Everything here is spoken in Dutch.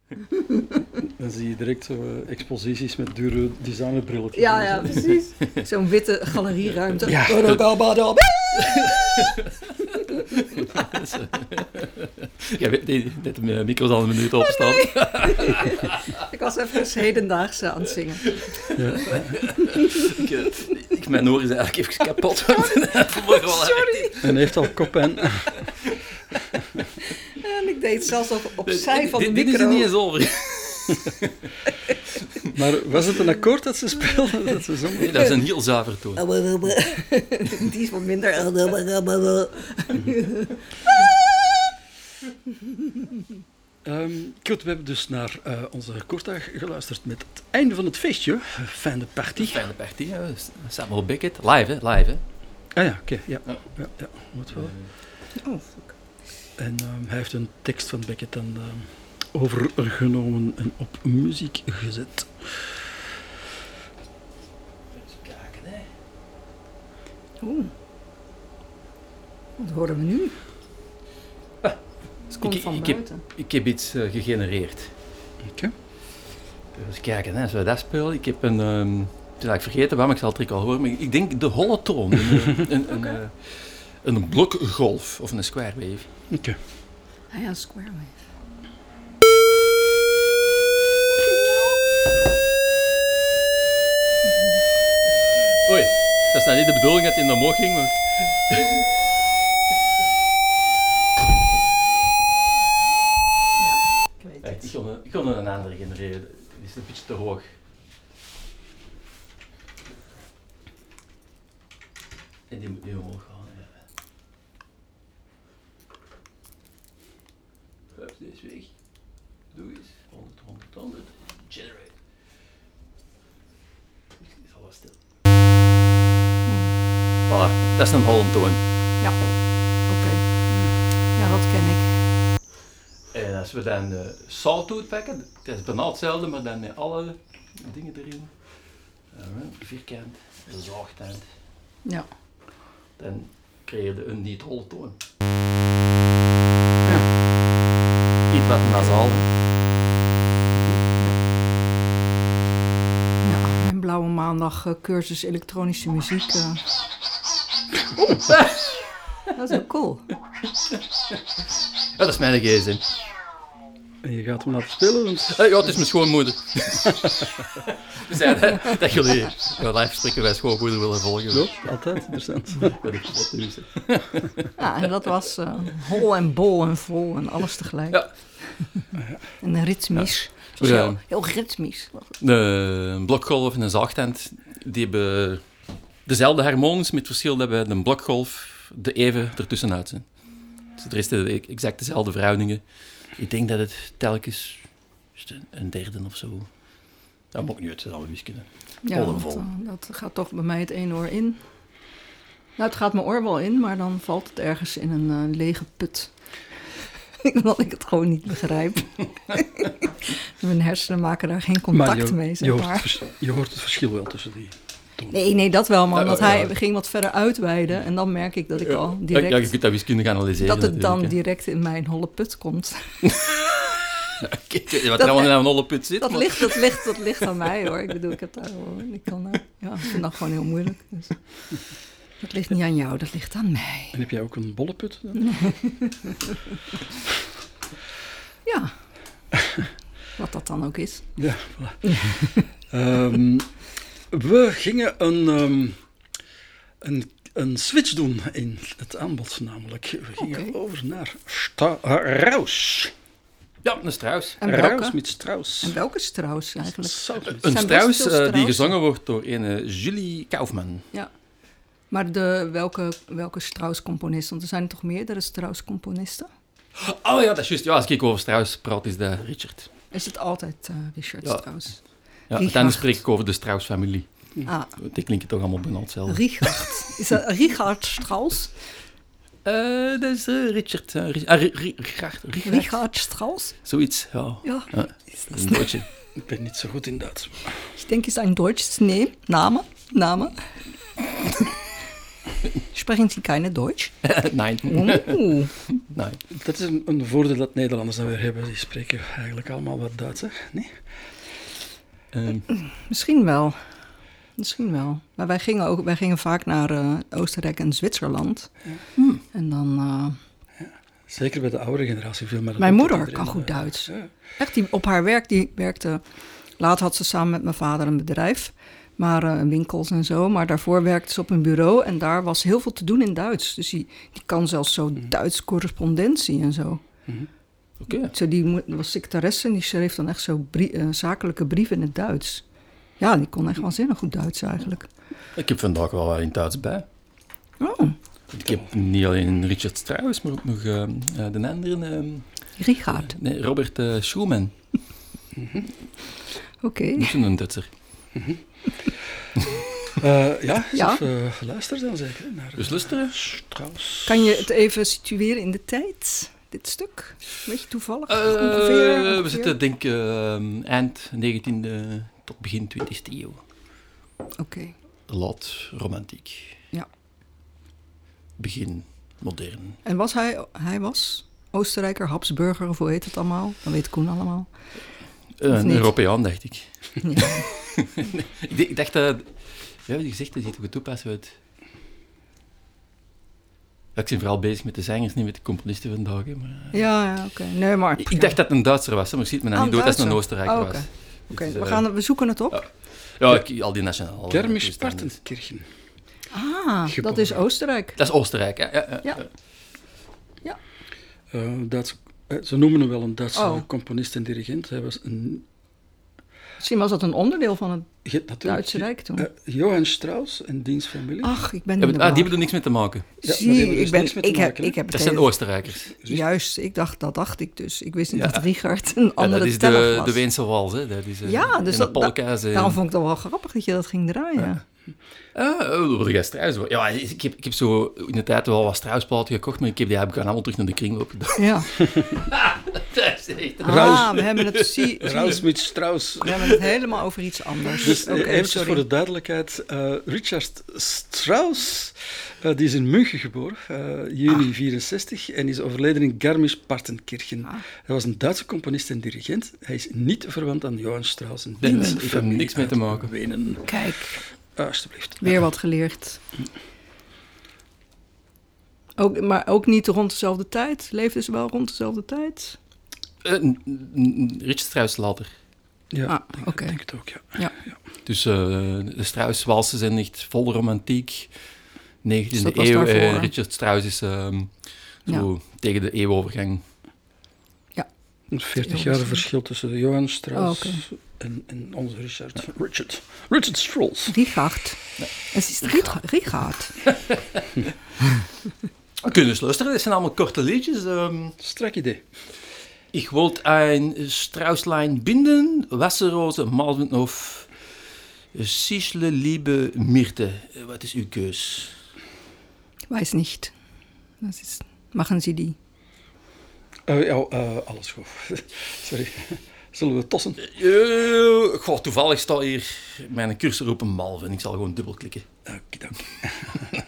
Dan zie je direct zo exposities met dure designerbrilletjes. Ja, precies. Zo'n witte galerieruimte. Ja. Jij weet niet, net de micro's al een minuut opstaan. Ik was even hedendaagse aan het zingen. Ja. Mijn oor is eigenlijk even kapot. Sorry. En hij heeft al koppijn. En ik deed zelfs opzij van de Dit is micro. er niet eens over. Maar was het een akkoord dat ze speelden? Dat ze zongen? Nee, dat is een heel zuiver toon. Die is wat minder. Goed, we hebben dus naar onze Kortdag geluisterd met het einde van het feestje. Fin de partie. Fijne partie, hè. Samuel Beckett. Live, hè. Ah ja, oké. Ja. Ja. Ja, moet wel. Oh, En hij heeft een tekst van Beckett dan overgenomen en op muziek gezet. Even kijken, hè. Oeh. Wat horen we nu? Het komt van buiten. Ik heb iets gegenereerd. Oké. Eens kijken, hè, als we dat spelen. Ik heb een... het is eigenlijk vergeten waarom, ik zal het direct al horen. Maar ik denk de holle toon. Een blokgolf of een square wave. Oké. Ah ja, square wave. Oei, dat is nou niet de bedoeling dat het in de omhoog ging, maar... Ik weet Kijk, het. ik kon een andere genereren. Die is een beetje te hoog. En die moet nu omhoog gaan. Ja. Hup, die is weg. Doe eens. 100. Generate. Die is al wat stil. Voilà, dat is een holle toon. Ja, oké. Ja, dat ken ik. En als we dan sawtooth pakken, dat is bijna hetzelfde, maar dan met alle dingen erin. Vierkant, een zaagtand. Ja. Dan creëer je een niet-holle toon. Ja. Iets wat nasaal. Ja, mijn blauwe maandag cursus elektronische muziek. Dat is wel cool. Ja, dat is mijn gsm. En je gaat hem laten spelen, want... Ja, het is mijn schoonmoeder. We zeiden dat jullie live spreken wij schoonmoeder willen volgen. Ja, altijd interessant. Ik weet niet wat nu is. Ja, en dat was hol en bol en vol en alles tegelijk. Ja. En ritmisch. Het was Ja. heel ritmisch. Een blokgolf en een zaagtand, die hebben dezelfde harmonies, met het verschil dat bij een blokgolf de even ertussenuit zijn. Dus de rest is exact dezelfde verhoudingen. Ik denk dat het telkens een derde of zo. Dat maakt niet uit, dat is alle wiskunde. Ja, Vol en vol. dat gaat toch bij mij het ene oor in. Nou, het gaat mijn oor wel in, maar dan valt het ergens in een lege put. Omdat ik het gewoon niet begrijp. Mijn hersenen maken daar geen contact mee, zeg maar. Je hoort het verschil wel tussen die tonen. Nee, dat wel, man. Dat hij ja. ging wat verder uitweiden. En dan merk ik dat ik al Ja, direct... je kunt dat wiskundig analyseren. dat het dan natuurlijk, direct in mijn holle put komt. hè. Ik weet wat er allemaal in een holle put zit. Dat maar- ligt aan mij, hoor. Ik bedoel, ik heb daar wel... ik vind dat gewoon heel moeilijk. Dus. Dat ligt niet aan jou, dat ligt aan mij. En heb jij ook een bolleput dan? Ja. Wat dat dan ook is. Ja, voilà. We gingen een switch doen in het aanbod namelijk. We gingen Oké. over naar Strauss. Ja, een Strauss. En welke? Raus met Strauss. En welke Strauss eigenlijk? Strauss met- Een zijn Strauss best veel die Straussen. gezongen wordt door een Julie Kaufman. Ja. Maar welke Strauss-componist? Want er zijn toch meerdere Strauss-componisten? Oh ja, dat is juist. Ja, als ik over Strauss praat, is dat Richard. Is het altijd Richard Ja. Strauss? Ja, Richard. uiteindelijk spreek ik over de Strauss-familie. Ah, Die klinken toch allemaal bijna hetzelfde. Richard. Is dat Richard Strauss? Dat is Richard. Richard Strauss? Zoiets, ja. Ja. Ja, een Duitse. Ik ben niet zo goed in Duits. Ik denk, is een Duits? Nee, Name. Sprechen Sie keine Deutsch? Nee. Oeh. Nee. Dat is een voordeel dat Nederlanders dan weer hebben. Die spreken eigenlijk allemaal wat Duits, hè? Nee? Misschien wel. Maar wij gingen vaak naar Oostenrijk en Zwitserland. Ja. En dan... Zeker bij de oudere generatie veel meer. Mijn moeder kan goed Duits. Ja. Echt, op haar werk, die werkte... Later had ze samen met mijn vader een bedrijf, maar winkels en zo. Maar daarvoor werkte ze op een bureau en daar was heel veel te doen in Duits. Dus die kan zelfs zo Duits correspondentie en zo. Oké. Zo, die was secretaresse en die schreef dan echt zo zakelijke brieven in het Duits. Ja, die kon echt waanzinnig goed Duits eigenlijk. Ik heb vandaag wel wat in Duits bij. Oh, Ik heb niet alleen Richard Strauss, maar ook nog de andere... Richard. nee, Robert Schumann. Oké. Niet zo'n Duitser. Ja, Ja. Luister dan zeker naar Dus luisteren. Strauss. Kan je het even situeren in de tijd, dit stuk? Weet je toevallig? Ongeveer? We zitten denk ik eind 19e tot begin 20e eeuw. Oké. Laat romantiek. Ja. Begin modern. En hij was Oostenrijker, Habsburger of hoe heet het allemaal? Dat weet Koen allemaal. Een niet? Europeaan, dacht ik. Ja. Ik dacht dat... Ja, je zegt, dat ziet ook toepassen uit... Ja, ik ben vooral bezig met de zangers, niet met de componisten vandaag. Hè, maar, Ja, oké. Nee, maar... ik dacht dat het een Duitser was, hè, maar ik zie het me nou niet dood als het een Oostenrijker Oké. was. Oké, Dus, we zoeken het op. al die nationale... Garmisch-Partenkirchen. Dat Geboren. is Oostenrijk. Dat is Oostenrijk, ja. Ja. Ze noemen hem wel een Duitse Oh. componist en dirigent. Hij was een... Misschien was dat een onderdeel van het Natuurlijk, Duitse Rijk toen. Johann Strauss en diens familie. Ach, ik ben Ja, in de die war. hebben er niks mee te maken. Ja, maar Zie, die hebben er ik dus niks mee te maken, hè? heb Dat het zijn hele- Oostenrijkers. Juist, dat dacht ik dus. Ik wist niet Ja. dat Richard een Ja, andere dat is teller was. de Weense wals, hè. Dat is, Ja, dus en dat- de polka's. Daarom vond ik het wel grappig dat je dat ging draaien. Wil jij Strauss? Ja, ik heb zo in de tijd wel wat Strauss-platen gekocht, maar ik heb allemaal terug naar de kringloop gedaan. Ja. Dat is echt... Raus- We hebben het, Raus mit Strauss. we hebben het helemaal over iets anders. Dus Oké, eventjes sorry. voor de duidelijkheid. Richard Strauss, die is in München geboren, juni 64, en is overleden in Garmisch-Partenkirchen. Hij was een Duitse componist en dirigent. Hij is niet verwant aan Johann Strauss. En Nee, diens ik heb familie niks mee te uit maken. Wenen. Kijk, Alsjeblieft. weer wat geleerd. Maar ook niet rond dezelfde tijd? Leefden ze wel rond dezelfde tijd? Richard Strauss later. Ja, Ah, oké. denk het ook, ja. Ja. Dus de Strauss-walsen zijn echt vol romantiek. 19e Dus dat was eeuw. daarvoor. Richard Strauss is zo tegen de eeuwovergang. 40 jaar verschil tussen Johann Strauss Oh, en onze Richard. Richard Strauss. Richard. Het is Richard. We kunnen eens luisteren, dit zijn allemaal korte liedjes. Strak idee. Ik wollte ein Straußlein binden, Wasserrose, Malvenhof, Sischle, Liebe, Myrte. Wat is uw keus? Weiß nicht. Machen Sie die. Alles goed. Sorry. Zullen we tossen? Toevallig staat hier mijn cursor op een malve en ik zal gewoon dubbelklikken. Oké.